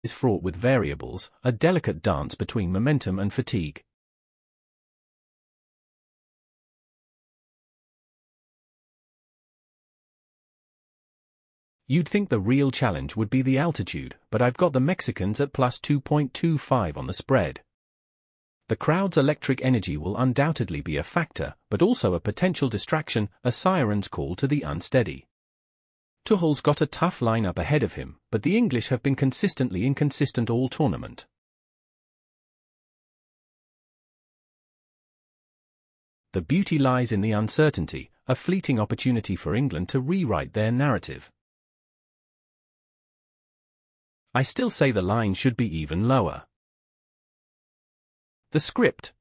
is fraught with variables, a delicate dance between momentum and fatigue. You'd think the real challenge would be the altitude, but I've got the Mexicans at plus 2.25 on the spread. The crowd's electric energy will undoubtedly be a factor, but also a potential distraction, a siren's call to the unsteady. Tuchel's got a tough lineup ahead of him, but the English have been consistently inconsistent all tournament. The beauty lies in the uncertainty, a fleeting opportunity for England to rewrite their narrative. I still say the line should be even lower. The script.